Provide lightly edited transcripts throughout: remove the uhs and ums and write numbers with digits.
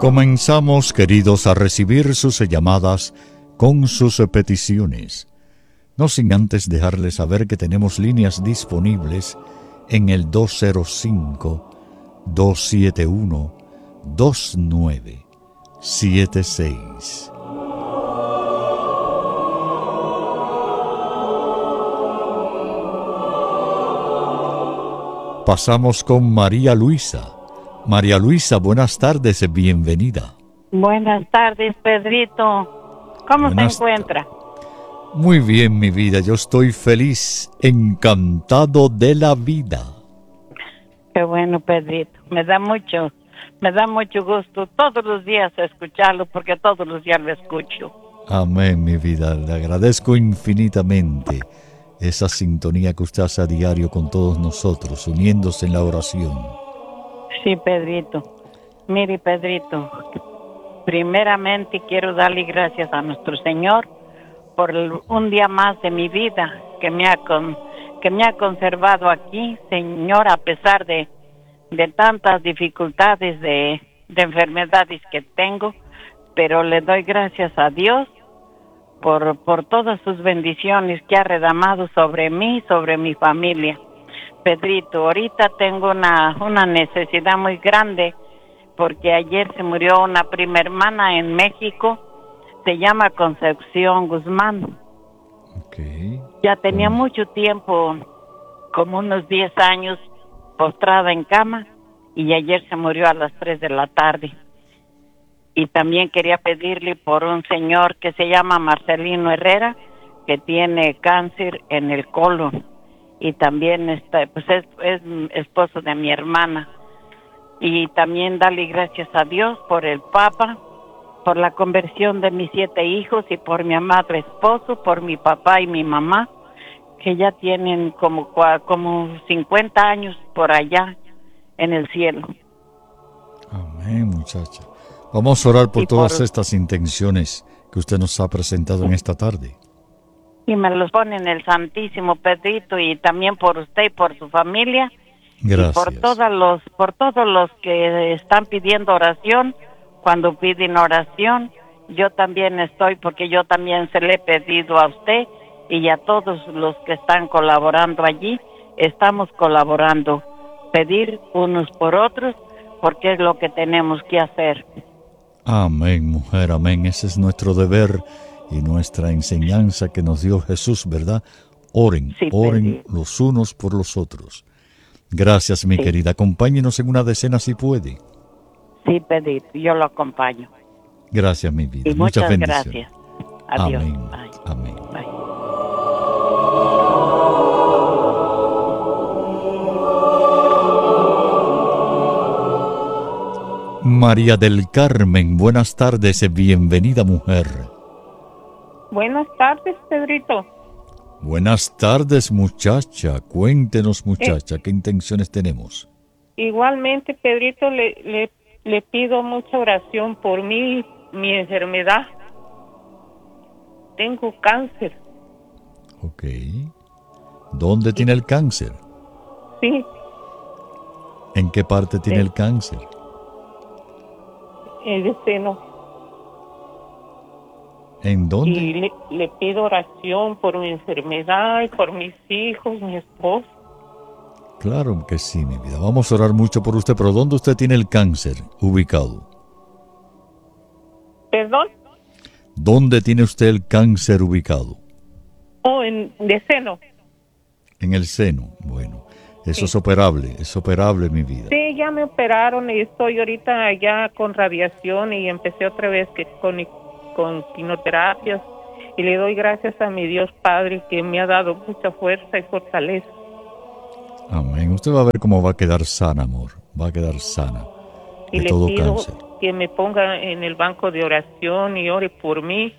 Comenzamos, queridos, a recibir sus llamadas con sus peticiones. No sin antes dejarles saber que tenemos líneas disponibles en el 205-271-2976. Pasamos con María Luisa. María Luisa, buenas tardes, bienvenida. Buenas tardes, Pedrito. ¿Cómo se encuentra? Muy bien, mi vida. Yo estoy feliz, encantado de la vida. Qué bueno, Pedrito. Me da mucho gusto todos los días escucharlo, porque todos los días lo escucho. Amén, mi vida. Le agradezco infinitamente esa sintonía que usted hace a diario con todos nosotros, uniéndose en la oración. Sí, Pedrito. Mire, Pedrito, primeramente quiero darle gracias a nuestro Señor por un día más de mi vida que me ha conservado aquí, Señor, a pesar de tantas dificultades de enfermedades que tengo, pero le doy gracias a Dios por todas sus bendiciones que ha derramado sobre mí, sobre mi familia. Pedrito, ahorita tengo una necesidad muy grande porque ayer se murió una prima hermana en México, se llama Concepción Guzmán. Okay. Ya tenía mucho tiempo, como unos 10 años, postrada en cama, y ayer se murió a las 3 de la tarde. Y también quería pedirle por un señor que se llama Marcelino Herrera, que tiene cáncer en el colon. Y también es esposo de mi hermana. Y también darle gracias a Dios por el Papa, por la conversión de mis 7 hijos y por mi amado esposo, por mi papá y mi mamá, que ya tienen como 50 años por allá en el cielo. Amén, muchacha. Vamos a orar por todas estas intenciones que usted nos ha presentado en esta tarde. Y me los pone en el Santísimo, Pedrito, y también por usted y por su familia. Gracias. Y por todos los que están pidiendo oración. Cuando piden oración, yo también estoy, porque yo también se le he pedido a usted y a todos los que están colaborando allí. Estamos colaborando, pedir unos por otros, porque es lo que tenemos que hacer. Amén, mujer, amén. Ese es nuestro deber y nuestra enseñanza que nos dio Jesús, ¿verdad? Oren, sí, oren los unos por los otros. Gracias, mi querida. Acompáñenos en una decena si puede. Sí, Pedrito, yo lo acompaño. Gracias, mi vida. Y muchas bendiciones. Gracias. Adiós. Amén. Bye. Amén. Bye. María del Carmen, buenas tardes, bienvenida, mujer. Buenas tardes, Pedrito. Buenas tardes, muchacha. Cuéntenos, muchacha, ¿qué intenciones tenemos? Igualmente, Pedrito, le pido mucha oración por mí, mi enfermedad. Tengo cáncer. Ok. ¿Dónde tiene el cáncer? Sí. ¿En qué parte tiene el cáncer? En el seno. ¿En dónde? Y le pido oración por mi enfermedad, y por mis hijos, mi esposo. Claro que sí, mi vida. Vamos a orar mucho por usted, pero ¿dónde usted tiene el cáncer ubicado? ¿Perdón? ¿Dónde tiene usted el cáncer ubicado? En el seno. En el seno, bueno. Eso sí. Es operable, mi vida. Sí, ya me operaron y estoy ahorita ya con radiación y empecé otra vez con quimioterapias. Y le doy gracias a mi Dios Padre que me ha dado mucha fuerza y fortaleza. Amén. Usted va a ver cómo va a quedar sana, amor. Va a quedar sana de y todo le pido cáncer. Que me ponga en el banco de oración y ore por mí.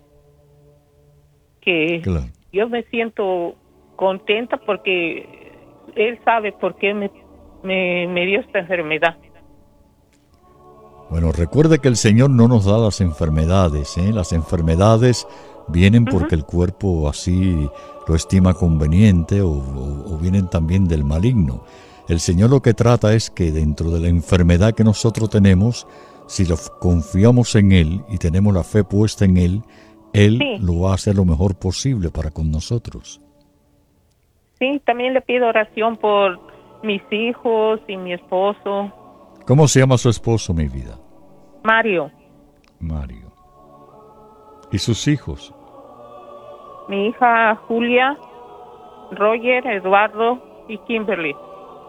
Que claro. Yo me siento contenta porque Él sabe por qué me dio esta enfermedad. Bueno, recuerde que el Señor no nos da las enfermedades, ¿eh? Las enfermedades vienen porque el cuerpo así lo estima conveniente o vienen también del maligno. El Señor lo que trata es que dentro de la enfermedad que nosotros tenemos, si lo confiamos en Él y tenemos la fe puesta en Él, Él Sí. lo va a hacer lo mejor posible para con nosotros. Sí, también le pido oración por mis hijos y mi esposo. ¿Cómo se llama su esposo, mi vida? Mario, Mario. ¿Y sus hijos? mi hija Julia, Roger, Eduardo y Kimberly.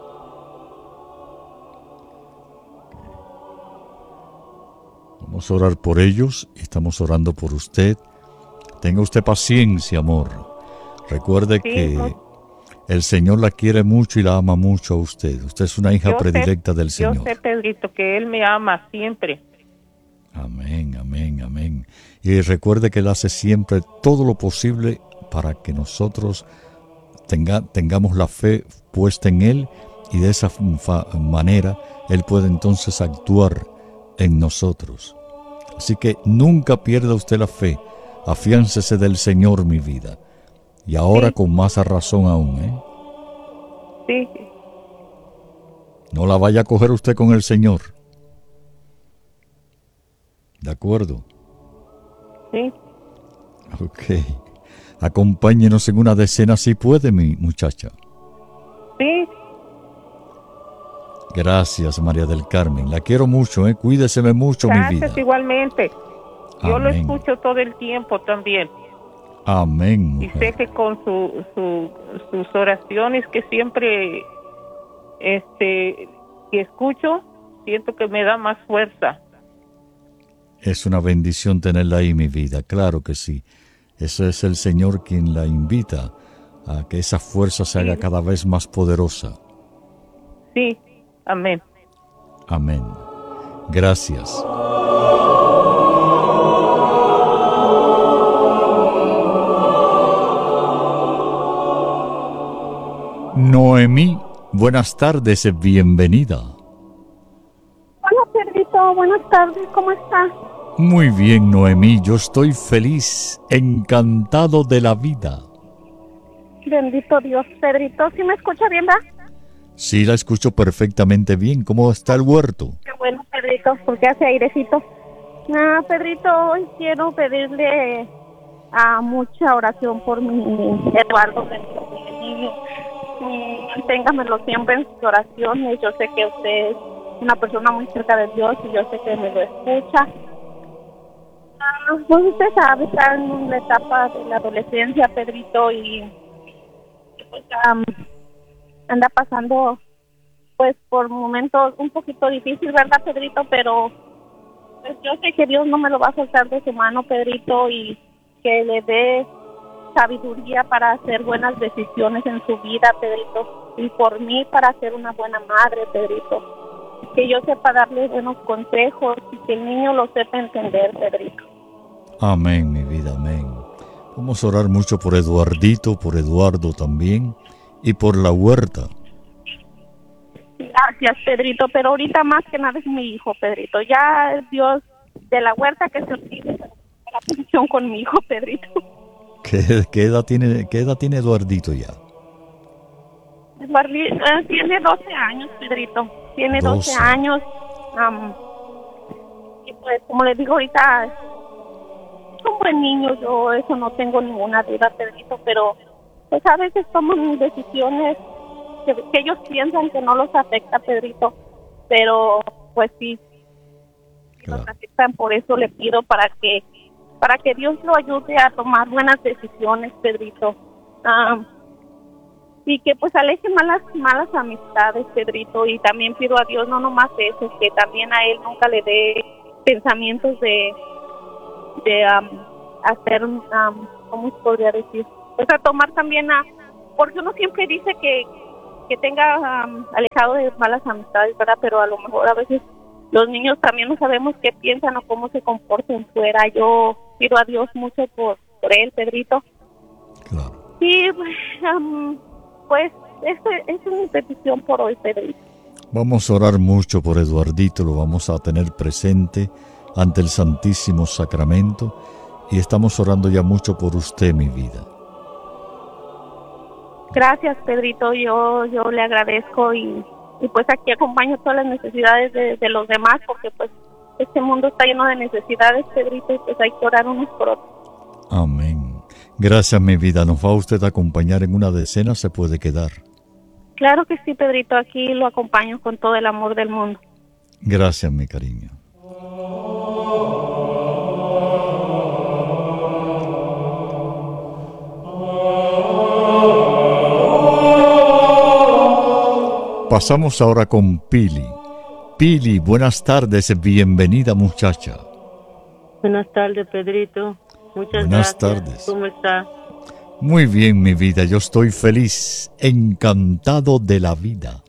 Vamos a orar por ellos. Estamos orando por usted. Tenga usted paciencia, amor. Recuerde Sí, que no. el Señor la quiere mucho y la ama mucho a usted. Usted es una hija predilecta del Yo Señor. sé, Pedrito, que Él me ama siempre. Amén, amén, amén. Y recuerde que Él hace siempre todo lo posible para que nosotros tengamos la fe puesta en Él, y de esa manera Él puede entonces actuar en nosotros. Así que nunca pierda usted la fe. Afiáncese del Señor, mi vida. Y ahora Sí. con más razón aún, ¿eh? Sí, No la vaya a coger usted con el Señor. ¿De acuerdo? sí. Ok. Acompáñenos en una decena si puede, mi muchacha. Sí, Gracias, María del Carmen. La quiero mucho, ¿eh? Cuídeseme mucho, mi vida. gracias igualmente. Yo lo Amén. escucho todo el tiempo también. Amén, Y sé mujer. que con sus oraciones que siempre que escucho, siento que me da más fuerza. Es una bendición tenerla ahí, mi vida. Claro que sí. Ese es el Señor quien la invita a que esa fuerza se haga cada vez más poderosa. Sí, amén. Amén. Gracias. Noemí, buenas tardes, bienvenida. Hola, Pedrito, buenas tardes, ¿cómo estás? Muy bien, Noemí, yo estoy feliz, encantado de la vida. Bendito Dios, Pedrito, ¿sí me escucha bien, va? Sí, la escucho perfectamente bien. ¿Cómo está el huerto? Qué bueno, Pedrito, porque hace airecito. Pedrito, hoy quiero pedirle mucha oración por mi Eduardo, mi niño. Téngamelo siempre en sus oraciones. Yo sé que usted es una persona muy cerca de Dios y yo sé que me lo escucha. Pues usted sabe, está en la etapa de la adolescencia, Pedrito, y pues anda pasando pues por momentos un poquito difícil, ¿verdad, Pedrito? Pero pues yo sé que Dios no me lo va a soltar de su mano, Pedrito, y que le dé sabiduría para hacer buenas decisiones en su vida, Pedrito, y por mí para ser una buena madre, Pedrito, que yo sepa darle buenos consejos y que el niño lo sepa entender, Pedrito. Amén, mi vida, amén. Vamos a orar mucho por Eduardito, por Eduardo también, y por la huerta. Gracias, Pedrito, pero ahorita más que nada es mi hijo, Pedrito. Ya es Dios de la huerta que se olvide la posición con mi hijo, Pedrito. ¿Qué edad tiene Eduardito ya? Tiene 12 años, Pedrito. Tiene 12 12. años. Y pues, como le digo ahorita, es un buen niño. Yo eso no tengo ninguna duda, Pedrito, pero pues a veces toman decisiones que ellos piensan que no los afecta, Pedrito, pero pues sí, Claro. los afectan. Por eso le pido para que Dios lo ayude a tomar buenas decisiones, Pedrito, y que pues aleje malas amistades, Pedrito, y también pido a Dios no nomás eso, que también a él nunca le dé pensamientos de hacer, ¿cómo se podría decir? Pues a tomar también porque uno siempre dice que tenga alejado de malas amistades, ¿verdad? Pero a lo mejor a veces los niños también no sabemos qué piensan o cómo se comportan fuera. Yo pido a Dios mucho por él, Pedrito. Claro. Y pues esa es mi petición por hoy, Pedrito. Vamos a orar mucho por Eduardito, lo vamos a tener presente ante el Santísimo Sacramento y estamos orando ya mucho por usted, mi vida. Gracias, Pedrito, yo le agradezco y pues aquí acompaño todas las necesidades de los demás, porque pues este mundo está lleno de necesidades, Pedrito, y pues hay que orar unos por otros. Amén. Gracias, mi vida. ¿Nos va usted a acompañar en una decena? ¿Se puede quedar? Claro que sí, Pedrito, aquí lo acompaño con todo el amor del mundo. Gracias, mi cariño. Pasamos ahora con Pili. Pili, buenas tardes, bienvenida muchacha. Buenas tardes, Pedrito. Muchas buenas gracias. Tardes. ¿Cómo está? Muy bien, mi vida, yo estoy feliz, encantado de la vida.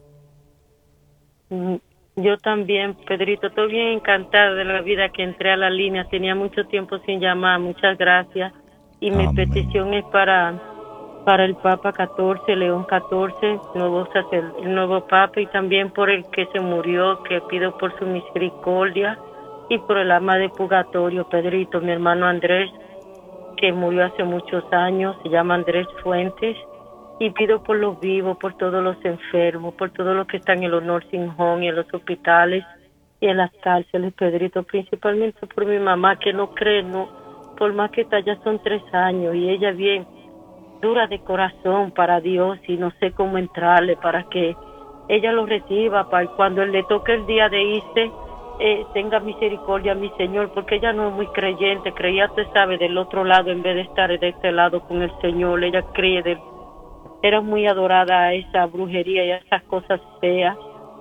Yo también, Pedrito, estoy bien encantada de la vida que entré a la línea. Tenía mucho tiempo sin llamar, muchas gracias. Y mi petición es para el Papa 14, León 14, el nuevo Papa, y también por el que se murió, que pido por su misericordia, y por el alma de purgatorio, Pedrito, mi hermano Andrés, que murió hace muchos años, se llama Andrés Fuentes, y pido por los vivos, por todos los enfermos, por todos los que están en los nursing home y en los hospitales y en las cárceles, Pedrito, principalmente por mi mamá, que no cree, no, por más que está, ya son 3 años, y ella bien dura de corazón para Dios, y no sé cómo entrarle para que ella lo reciba, para cuando le toque el día de irse, tenga misericordia, mi Señor, porque ella no es muy creyente, creía, usted sabe, del otro lado en vez de estar de este lado con el Señor. Ella cree, era muy adorada a esa brujería y a esas cosas feas,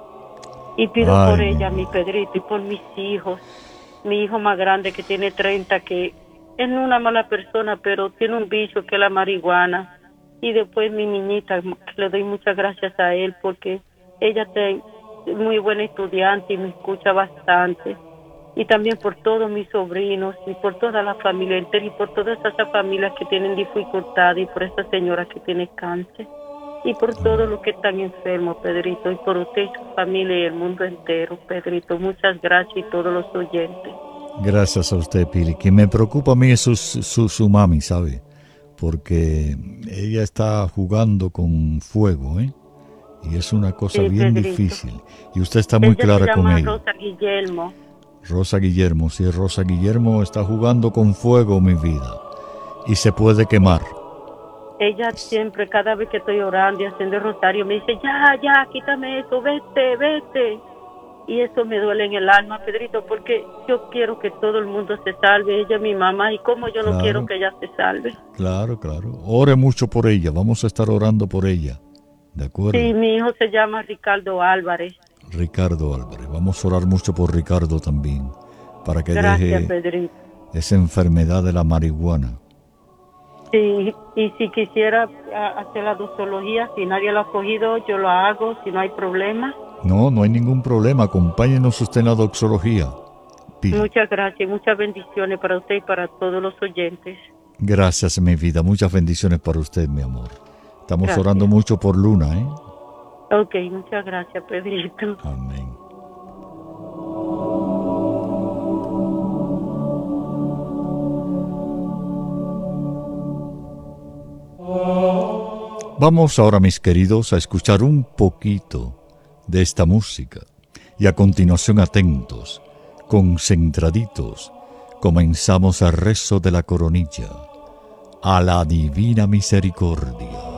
y pido por ella, mi Pedrito, y por mis hijos, mi hijo más grande que tiene 30, que es no una mala persona, pero tiene un vicio que es la marihuana, y después mi niñita, que le doy muchas gracias a él, porque ella es muy buena estudiante y me escucha bastante, y también por todos mis sobrinos y por toda la familia entera y por todas esas familias que tienen dificultades, y por esa señora que tiene cáncer, y por todos los que están enfermos, Pedrito, y por usted y su familia y el mundo entero, Pedrito. Muchas gracias, y todos los oyentes. Gracias a usted, Pili. Que me preocupa a mí es su mami, ¿sabe? Porque ella está jugando con fuego, ¿eh? Y es una cosa bien Pedrito. Difícil. Y usted está muy clara con ella. Rosa Guillermo. Rosa Guillermo, sí, Rosa Guillermo está jugando con fuego, mi vida. Y se puede quemar. Ella siempre, cada vez que estoy orando y haciendo el rosario, me dice, ya, quítame eso, vete. Y eso me duele en el alma, Pedrito, porque yo quiero que todo el mundo se salve. Ella es mi mamá, y como yo no quiero que ella se salve. Claro. Ore mucho por ella, vamos a estar orando por ella. ¿De acuerdo? Sí, mi hijo se llama Ricardo Álvarez. Vamos a orar mucho por Ricardo también, para que deje Pedrito. Esa enfermedad de la marihuana. Sí, y si quisiera hacer la doxología, si nadie lo ha cogido, yo lo hago, si no hay problema. No hay ningún problema, acompáñenos usted en la doxología. Pili. Muchas gracias, muchas bendiciones para usted y para todos los oyentes. Gracias, mi vida, muchas bendiciones para usted, mi amor. Estamos orando mucho por Luna, ¿eh? Ok, muchas gracias, Pedrito. Amén. Vamos ahora, mis queridos, a escuchar un poquito de esta música. Y a continuación, atentos, concentraditos, comenzamos el rezo de la coronilla. A la divina misericordia.